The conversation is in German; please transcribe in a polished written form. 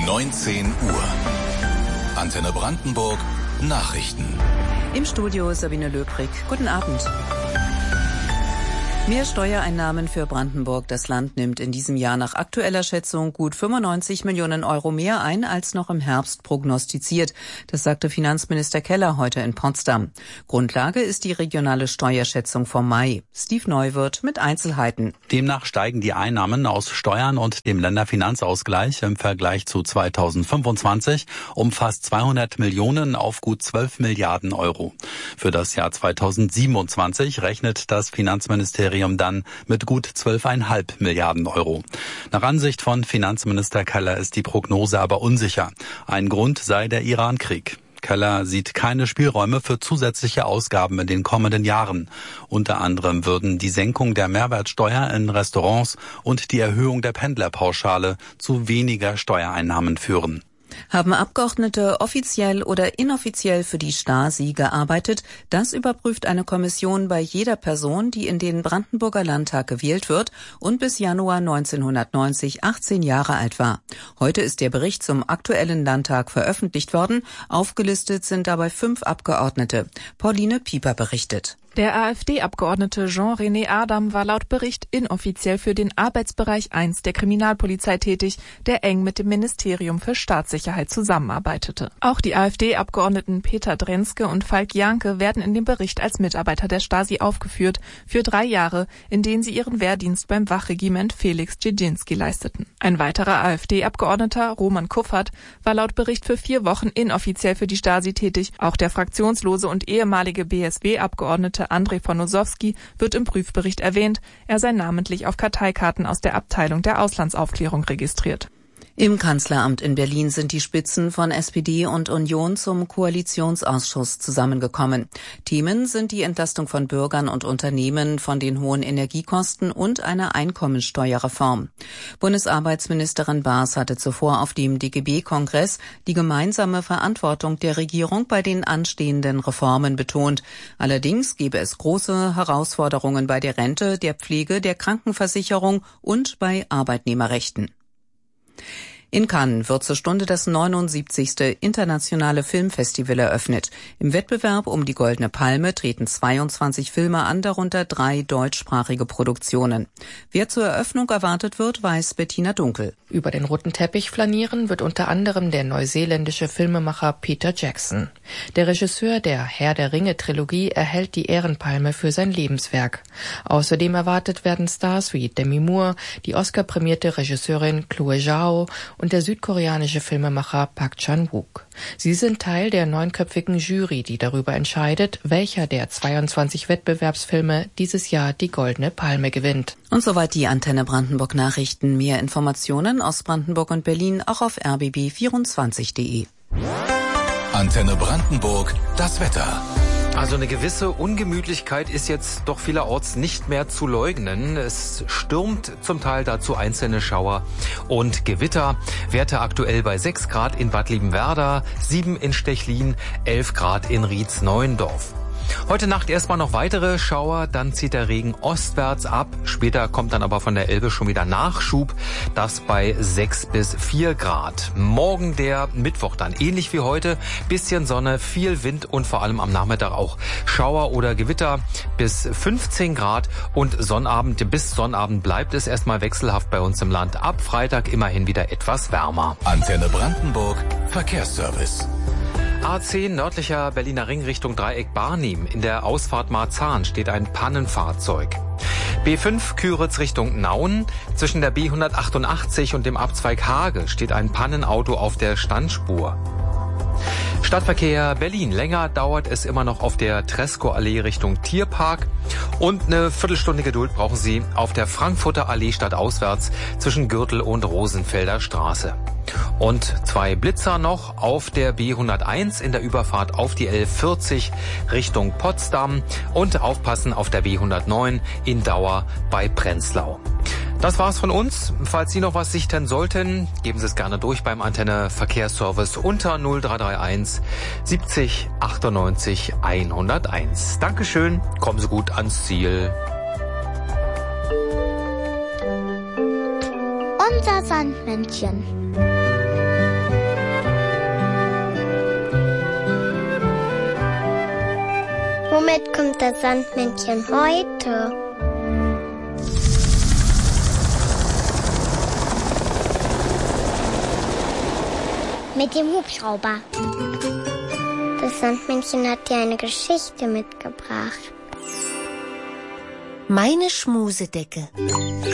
19 Uhr. Antenne Brandenburg Nachrichten. Im Studio Sabine Löbrig. Guten Abend. Mehr Steuereinnahmen für Brandenburg. Das Land nimmt in diesem Jahr nach aktueller Schätzung gut 95 Millionen Euro mehr ein, als noch im Herbst prognostiziert. Das sagte Finanzminister Keller heute in Potsdam. Grundlage ist die regionale Steuerschätzung vom Mai. Steve Neuwirth mit Einzelheiten. Demnach steigen die Einnahmen aus Steuern und dem Länderfinanzausgleich im Vergleich zu 2025 um fast 200 Millionen auf gut 12 Milliarden Euro. Für das Jahr 2027 rechnet das Finanzministerium dann mit gut 12,5 Milliarden Euro. Nach Ansicht von Finanzminister Keller ist die Prognose aber unsicher. Ein Grund sei der Iran-Krieg. Keller sieht keine Spielräume für zusätzliche Ausgaben in den kommenden Jahren. Unter anderem würden die Senkung der Mehrwertsteuer in Restaurants und die Erhöhung der Pendlerpauschale zu weniger Steuereinnahmen führen. Haben Abgeordnete offiziell oder inoffiziell für die Stasi gearbeitet? Das überprüft eine Kommission bei jeder Person, die in den Brandenburger Landtag gewählt wird und bis Januar 1990 18 Jahre alt war. Heute ist der Bericht zum aktuellen Landtag veröffentlicht worden. Aufgelistet sind dabei 5 Abgeordnete. Pauline Pieper berichtet. Der AfD-Abgeordnete Jean-René Adam war laut Bericht inoffiziell für den Arbeitsbereich 1 der Kriminalpolizei tätig, der eng mit dem Ministerium für Staatssicherheit zusammenarbeitete. Auch die AfD-Abgeordneten Peter Drenske und Falk Janke werden in dem Bericht als Mitarbeiter der Stasi aufgeführt, für 3 Jahre, in denen sie ihren Wehrdienst beim Wachregiment Felix Dzerzhinsky leisteten. Ein weiterer AfD-Abgeordneter, Roman Kuffert, war laut Bericht für 4 Wochen inoffiziell für die Stasi tätig. Auch der fraktionslose und ehemalige BSW-Abgeordnete Andrei von Nosowski wird im Prüfbericht erwähnt. Er sei namentlich auf Karteikarten aus der Abteilung der Auslandsaufklärung registriert. Im Kanzleramt in Berlin sind die Spitzen von SPD und Union zum Koalitionsausschuss zusammengekommen. Themen sind die Entlastung von Bürgern und Unternehmen von den hohen Energiekosten und eine Einkommensteuerreform. Bundesarbeitsministerin Baas hatte zuvor auf dem DGB-Kongress die gemeinsame Verantwortung der Regierung bei den anstehenden Reformen betont. Allerdings gebe es große Herausforderungen bei der Rente, der Pflege, der Krankenversicherung und bei Arbeitnehmerrechten. In Cannes wird zur Stunde das 79. internationale Filmfestival eröffnet. Im Wettbewerb um die Goldene Palme treten 22 Filme an, darunter 3 deutschsprachige Produktionen. Wer zur Eröffnung erwartet wird, weiß Bettina Dunkel. Über den roten Teppich flanieren wird unter anderem der neuseeländische Filmemacher Peter Jackson. Der Regisseur der Herr der Ringe-Trilogie erhält die Ehrenpalme für sein Lebenswerk. Außerdem erwartet werden Stars wie Demi Moore, die Oscar-prämierte Regisseurin Chloe Zhao und der südkoreanische Filmemacher Park Chan-wook. Sie sind Teil der 9-köpfigen Jury, die darüber entscheidet, welcher der 22 Wettbewerbsfilme dieses Jahr die Goldene Palme gewinnt. Und soweit die Antenne Brandenburg Nachrichten. Mehr Informationen aus Brandenburg und Berlin auch auf rbb24.de. Antenne Brandenburg, das Wetter. Also eine gewisse Ungemütlichkeit ist jetzt doch vielerorts nicht mehr zu leugnen. Es stürmt zum Teil dazu einzelne Schauer und Gewitter. Werte aktuell bei 6 Grad in Bad Liebenwerda, 7 in Stechlin, 11 Grad in Rietz-Neuendorf. Heute Nacht erstmal noch weitere Schauer, dann zieht der Regen ostwärts ab. Später kommt dann aber von der Elbe schon wieder Nachschub, das bei 6 bis 4 Grad. Morgen der Mittwoch dann ähnlich wie heute, bisschen Sonne, viel Wind und vor allem am Nachmittag auch Schauer oder Gewitter bis 15 Grad und bis Sonnabend bleibt es erstmal wechselhaft bei uns im Land. Ab Freitag immerhin wieder etwas wärmer. Antenne Brandenburg, Verkehrsservice. A10 nördlicher Berliner Ring Richtung Dreieck Barnim. In der Ausfahrt Marzahn steht ein Pannenfahrzeug. B5 Küritz Richtung Nauen. Zwischen der B188 und dem Abzweig Hage steht ein Pannenauto auf der Standspur. Stadtverkehr Berlin. Länger dauert es immer noch auf der Tresco-Allee Richtung Tierpark. Und eine Viertelstunde Geduld brauchen Sie auf der Frankfurter Allee stadtauswärts zwischen Gürtel und Rosenfelder Straße. Und 2 Blitzer noch auf der B101 in der Überfahrt auf die L40 Richtung Potsdam und aufpassen auf der B109 in Dauer bei Prenzlau. Das war's von uns. Falls Sie noch was sichten sollten, geben Sie es gerne durch beim Antenne Verkehrsservice unter 0331 70 98 101. Dankeschön, kommen Sie gut ans Ziel. Unser Sandmännchen. Womit kommt das Sandmännchen heute? Mit dem Hubschrauber. Das Sandmännchen hat dir eine Geschichte mitgebracht. Meine Schmusedecke.